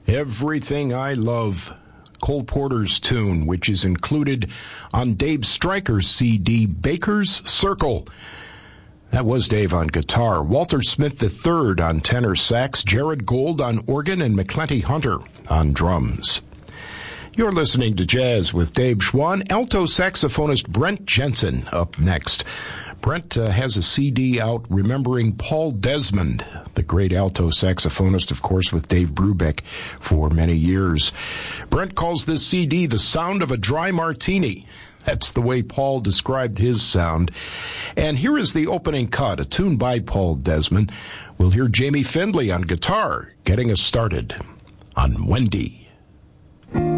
Everything I Love, Cole Porter's tune, which is included on Dave Stryker's CD, Baker's Circle. That was Dave on guitar, Walter Smith III on tenor sax, Jared Gold on organ, and McClenty Hunter on drums. You're listening to Jazz with Dave Schwann. Alto saxophonist Brent Jensen up next. Brent has a CD out remembering Paul Desmond, the great alto saxophonist, of course, with Dave Brubeck for many years. Brent calls this CD the sound of a dry martini. That's the way Paul described his sound. And here is the opening cut, a tune by Paul Desmond. We'll hear Jamie Findlay on guitar getting us started on Wendy.